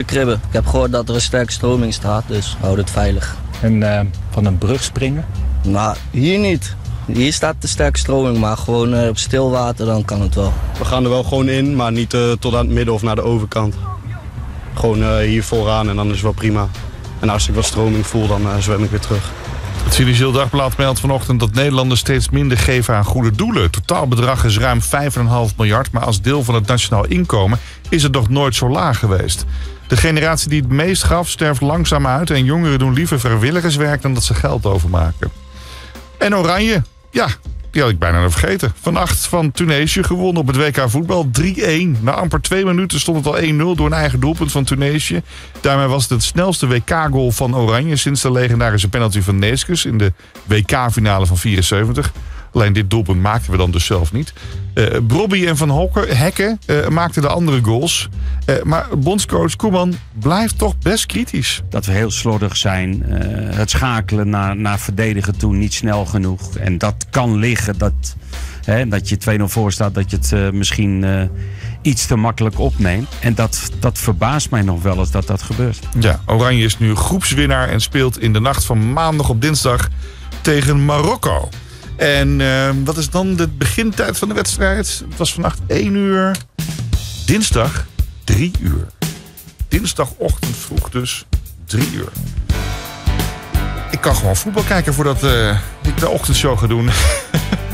kribben. Ik heb gehoord dat er een sterke stroming staat, dus houd het veilig. En van een brug springen? Nou, hier niet. Hier staat de sterke stroming, maar gewoon op stil water, dan kan het wel. We gaan er wel gewoon in, maar niet tot aan het midden of naar de overkant. Gewoon hier vooraan en dan is het wel prima. En als ik wat stroming voel, dan zwem ik weer terug. Het Financieel Dagblad meldt vanochtend dat Nederlanders steeds minder geven aan goede doelen. Het totaalbedrag is ruim 5,5 miljard, maar als deel van het nationaal inkomen is het nog nooit zo laag geweest. De generatie die het meest gaf sterft langzaam uit en jongeren doen liever vrijwilligerswerk dan dat ze geld overmaken. En Oranje, ja, die had ik bijna nog vergeten. Vannacht van Tunesië gewonnen op het WK voetbal 3-1. Na amper 2 minuten stond het al 1-0 door een eigen doelpunt van Tunesië. Daarmee was het snelste WK-goal van Oranje sinds de legendarische penalty van Neeskens in de WK-finale van 74. Alleen dit doelpunt maakten we dan dus zelf niet. Brobby en Van Hekken maakten de andere goals. Maar bondscoach Koeman blijft toch best kritisch. Dat we heel slordig zijn. Het schakelen naar verdedigen toe niet snel genoeg. En dat kan liggen dat je 2-0 voor staat. Dat je het misschien iets te makkelijk opneemt. En dat verbaast mij nog wel eens dat gebeurt. Ja, Oranje is nu groepswinnaar en speelt in de nacht van maandag op dinsdag tegen Marokko. En wat is dan de begintijd van de wedstrijd? Het was vannacht 1 uur. Dinsdag 3 uur. Dinsdagochtend vroeg dus 3 uur. Ik kan gewoon voetbal kijken voordat ik de ochtendshow ga doen.